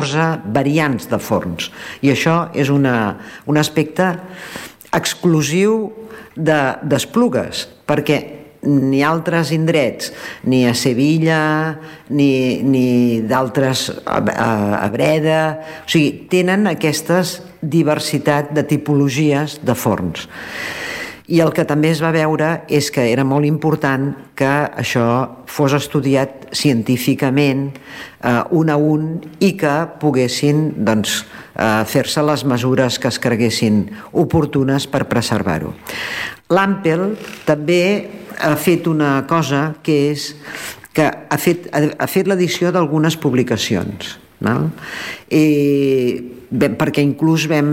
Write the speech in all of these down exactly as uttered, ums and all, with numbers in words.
catorze variants de forns, i això és una, un aspecte exclusiu d'Esplugues, perquè ni altres indrets, ni a Sevilla, ni, ni d'altres a, a, a Breda, o sigui, tenen aquesta diversitat de tipologies de forns. I el que també es va veure és que era molt important que això fos estudiat científicament eh, un a un i que poguessin doncs, eh, fer-se les mesures que es creguessin oportunes per preservar-ho. L'Ampel també ha fet una cosa que és que ha fet, ha fet l'edició d'algunes publicacions, val? I, bé, perquè inclús vam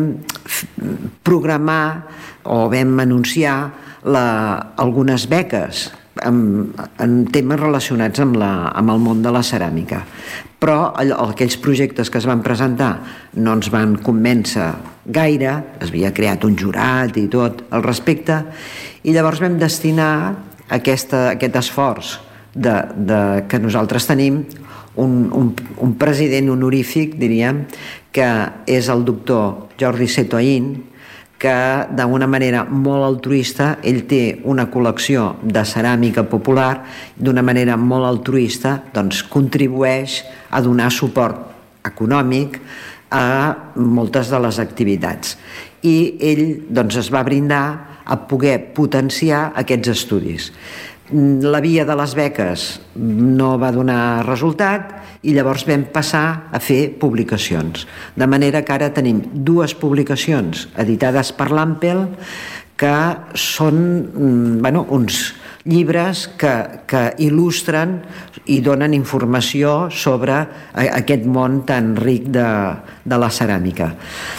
programar o vam anunciar la, algunes beques en, en temes relacionats amb, la, amb el món de la ceràmica, però aquells projectes que es van presentar no ens van convèncer gaire, es havia creat un jurat i tot al respecte, i llavors vam destinar Aquesta, aquest esforç de, de, que nosaltres tenim un, un, un president honorífic, diríem, que és el doctor Jordi Setoín, que d'una manera molt altruista, ell té una col·lecció de ceràmica popular, d'una manera molt altruista doncs, contribueix a donar suport econòmic a moltes de les activitats. I ell doncs, es va brindar a poder potenciar aquests estudis. La via de les beques no va donar resultat i llavors vam passar a fer publicacions. De manera que ara tenim dues publicacions editades per l'Ampel que són bueno, uns llibres que, que il·lustren i donen informació sobre aquest món tan ric de, de la ceràmica.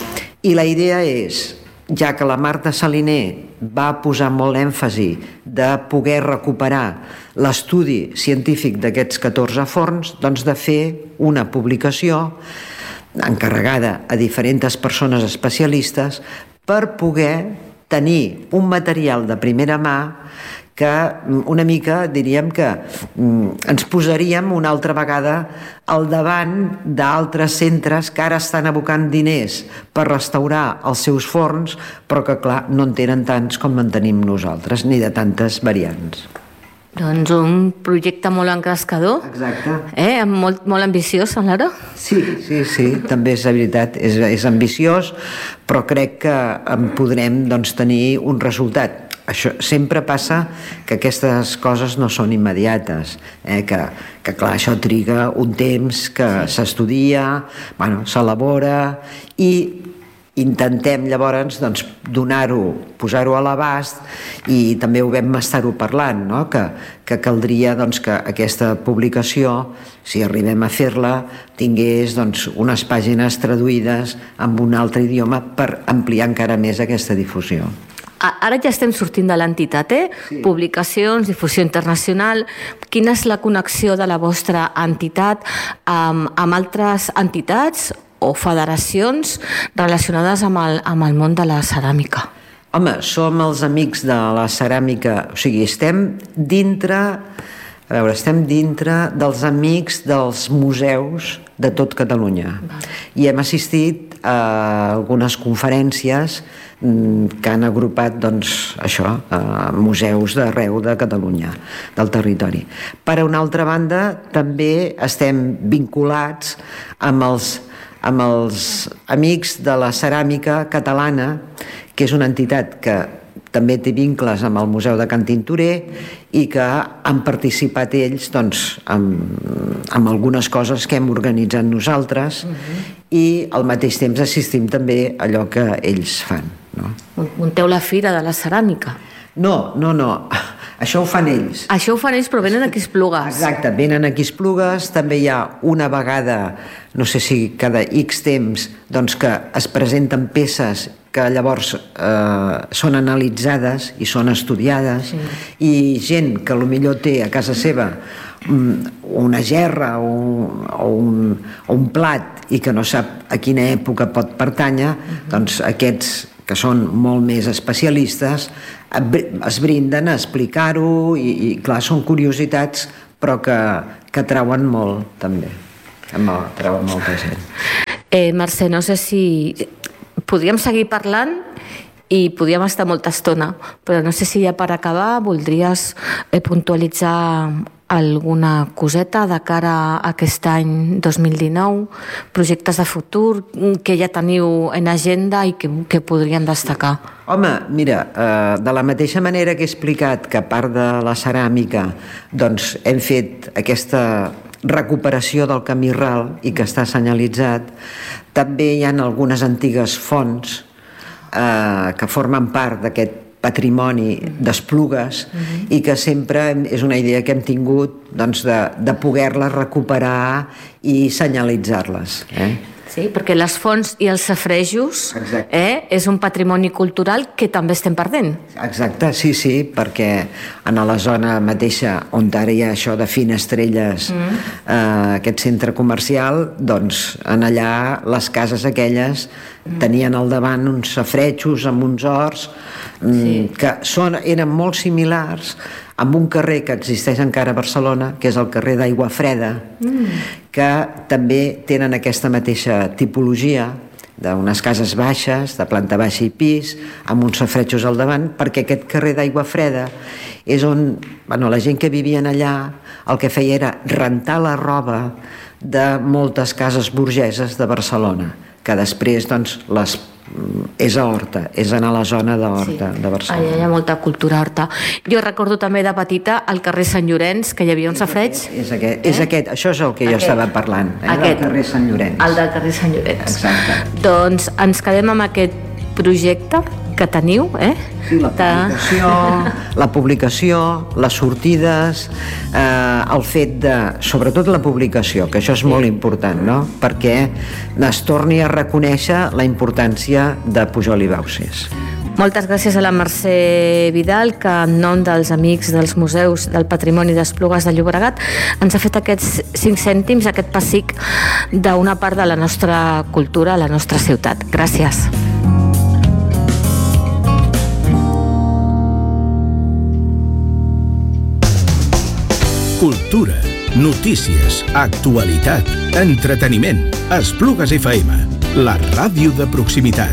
I la idea és, ja que la Marta Saliner va posar molt èmfasi de poder recuperar l'estudi científic d'aquests catorze forns, doncs de fer una publicació encarregada a diferents persones especialistes per poder tenir un material de primera mà que una mica diríem que ens posaríem una altra vegada al davant d'altres centres que ara estan abocant diners per restaurar els seus forns, però que clar, no en tenen tants com en tenim nosaltres, ni de tantes variants. Doncs un projecte molt engrescador. Exacte. Eh? Molt, molt ambiciós, Lara? Sí, sí, sí, també és veritat, és, és ambiciós, però crec que en podrem doncs, tenir un resultat. Això, sempre passa que aquestes coses no són immediates, eh? que, que clar, això triga un temps que s'estudia, bueno, s'elabora i intentem llavors doncs, donar-ho, posar-ho a l'abast, i també ho vam estar-ho parlant, no? que, que caldria doncs, que aquesta publicació, si arribem a fer-la, tingués doncs, unes pàgines traduïdes en un altre idioma per ampliar encara més aquesta difusió. Ara ja estem sortint de l'entitat, eh? Sí. Publicacions, difusió internacional. Quina és la connexió de la vostra entitat amb, amb altres entitats o federacions relacionades amb el, amb el món de la ceràmica? Home, som els amics de la ceràmica, o sigui, estem dintre, a veure, estem dintre dels amics dels museus de tot Catalunya. Val. I hem assistit a algunes conferències que han agrupat doncs, això, a museus d'arreu de Catalunya, del territori. Per una altra banda, també estem vinculats amb els, amb els amics de la ceràmica catalana, que és una entitat que també té vincles amb el Museu de Can Tintorer i que han participat ells doncs, amb, amb algunes coses que hem organitzat nosaltres, uh-huh. i al mateix temps assistim també a allò que ells fan. No? Munteu la fira de la ceràmica? No, no, no. Això ho fan ells. Això ho fan ells, però venen aquí a Esplugues. Exacte, venen aquí a Esplugues. També hi ha una vegada, no sé si cada X temps, doncs que es presenten peces que llavors eh, són analitzades i són estudiades, sí. I gent que potser té a casa seva una gerra o, o, un, o un plat i que no sap a quina època pot pertànyer, uh-huh. doncs aquests que són molt més especialistes es brinden a explicar-ho i, i clar, són curiositats però que, que trauen molt també, trauen molta gent. Eh, Mercè, no sé si... Podríem seguir parlant i podríem estar molta estona, però no sé si ja per acabar voldries eh, puntualitzar alguna coseta de cara a aquest any dos mil dinou, projectes de futur que ja teniu en agenda i que, que podrien destacar. Home, mira, eh, de la mateixa manera que he explicat que a part de la ceràmica doncs hem fet aquesta recuperació del camí ral i que està senyalitzat, també hi ha algunes antigues fonts eh, que formen part d'aquest patrimoni d'Esplugues uh-huh. i que sempre és una idea que hem tingut doncs, de, de poder-les recuperar i senyalitzar-les. Eh? Sí, perquè les fonts i els safaretjos eh, és un patrimoni cultural que també estem perdent. Exacte, sí, sí, perquè en la zona mateixa on ara hi ha això de Finestrelles, mm. eh, aquest centre comercial, doncs en allà les cases aquelles mm. tenien al davant uns safaretjos amb uns horts sí. que són, eren molt similars amb un carrer que existeix encara a Barcelona, que és el carrer d'Aigua Freda, mm. que també tenen aquesta mateixa tipologia d'unes cases baixes, de planta baixa i pis, amb uns safaretjos al davant, perquè aquest carrer d'Aigua Freda és on bueno, la gent que vivien allà el que feia era rentar la roba de moltes cases burgeses de Barcelona, que després doncs, les és a Horta, és anar a la zona d'Horta, sí. de Barcelona. Allà hi ha molta cultura horta. Jo recordo també de petita al carrer Sant Llorenç, que hi havia un safareig. És aquest, eh? és aquest, això és el que jo aquest. estava parlant, eh? Aquest. Del carrer Sant Llorenç. El del carrer Sant Llorenç. Exacte. Doncs ens quedem amb aquest projecte que teniu, eh? Sí, la publicació, de... la publicació, les sortides, eh, el fet de, sobretot la publicació, que això és molt important, no? Perquè es torni a reconèixer la importància de Pujol i Baucis. Moltes gràcies a la Mercè Vidal, que en nom dels amics dels museus del patrimoni d'Esplugues de Llobregat ens ha fet aquests cinc cèntims, aquest pessic d'una part de la nostra cultura, la nostra ciutat. Gràcies. Cultura, notícies, actualitat, entreteniment. Esplugues F M, la ràdio de proximitat.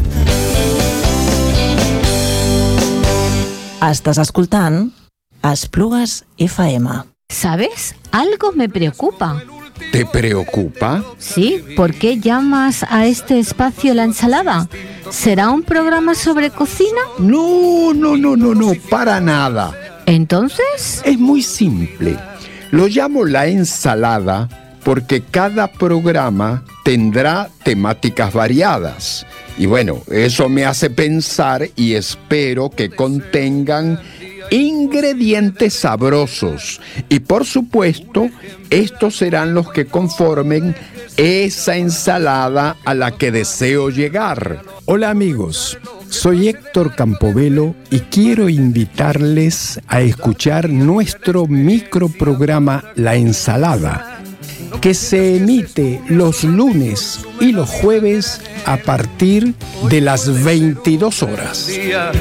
Estàs escoltant Esplugues F M. ¿Sabes? Algo me preocupa. ¿Te preocupa? Sí, ¿por qué llamas a este espacio La Ensalada? ¿Será un programa sobre cocina? No, no, no, no, no, para nada. ¿Entonces? Es muy simple. Lo llamo La Ensalada porque cada programa tendrá temáticas variadas. Y bueno, eso me hace pensar y espero que contengan ingredientes sabrosos. Y por supuesto, estos serán los que conformen esa ensalada a la que deseo llegar. Hola amigos, soy Héctor Campobello y quiero invitarles a escuchar nuestro microprograma La Ensalada, que se emite los lunes y los jueves a partir de las veintidós horas.